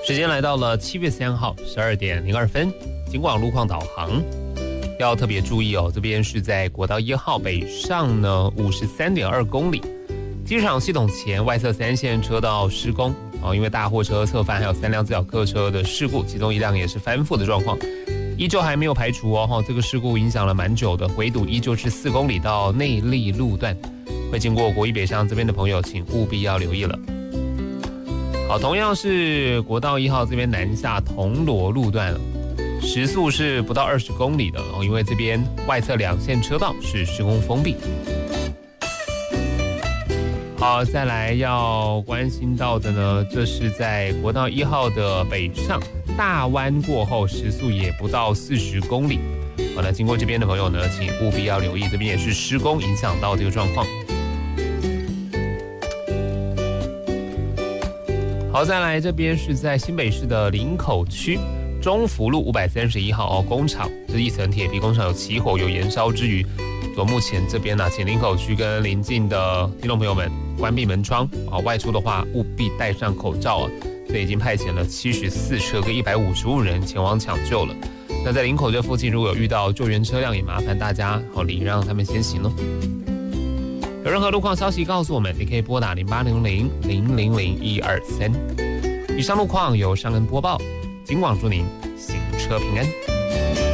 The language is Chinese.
时间来到了7月3号12点02分，警广路况导航要特别注意哦，这边是在国道1号北上呢53.2公里，机场系统前外侧3线车道施工哦，因为大货车侧翻还有3辆自小客车的事故，其中1辆也是翻覆的状况，依旧还没有排除哦。这个事故影响了蛮久的，回堵依旧是4公里到内坜路段，会经过国一北上这边的朋友，请务必要留意了。好，同样是国道1号这边南下铜锣路段了，时速是不到20公里的哦，因为这边外侧2线车道是施工封闭。好，再来要关心到的呢，这是在国道1号的北上大弯过后，时速也不到40公里。好，那经过这边的朋友呢，请务必要留意，这边也是施工影响到这个状况。好，再来这边是在新北市的林口区中福路531号哦，工厂这一层铁皮工厂有起火有延烧之余，目前这边呢，请林口区跟邻近的听众朋友们关闭门窗啊，外出的话务必戴上口罩啊。所以已经派遣了74车跟155人前往抢救了。那在林口这附近，如果有遇到救援车辆，也麻烦大家好礼让他们先行哦。有任何路况消息告诉我们，你可以拨打0800-000-123。以上路况由尚恩播报，警广祝您行车平安。